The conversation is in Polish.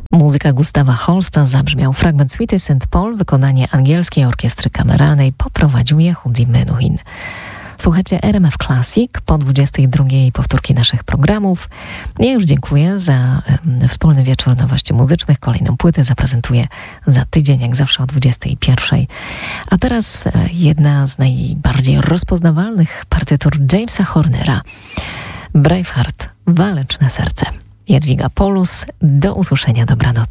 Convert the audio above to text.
Muzyka Gustawa Holsta, zabrzmiał fragment Suity St. Paul, wykonanie angielskiej orkiestry kameralnej, poprowadził Yehudi Menuhin. Słuchajcie RMF Classic, po 22 powtórki naszych programów. Ja już dziękuję za wspólny wieczór nowości muzycznych. Kolejną płytę zaprezentuję za tydzień, jak zawsze o 21. A teraz jedna z najbardziej rozpoznawalnych partytur Jamesa Hornera. Braveheart, Waleczne serce. Jadwiga Polus, do usłyszenia, dobranoc.